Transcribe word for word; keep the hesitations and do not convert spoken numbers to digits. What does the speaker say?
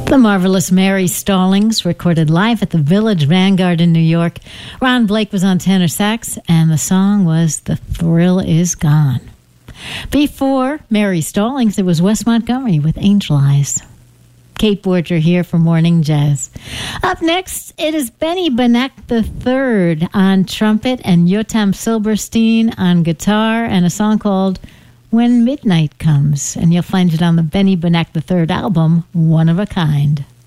The marvelous Mary Stallings recorded live at the Village Vanguard in New York. Ron Blake was on tenor sax, and the song was The Thrill Is Gone. Before Mary Stallings, it was Wes Montgomery with Angel Eyes. Kate Borger here for Morning Jazz. Up next, it is Benny Benek the third on trumpet and Yotam Silberstein on guitar, and a song called When Midnight Comes. And you'll find it on the Benny Benek the third album, One of a Kind.